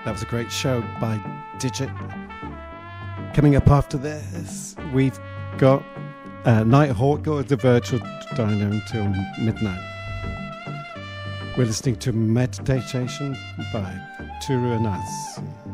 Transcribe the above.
That was a great show by Digit. Coming up after this, we've got Nighthawk or the Virtual Diner until midnight. We're listening to Meditation by Turu Anas.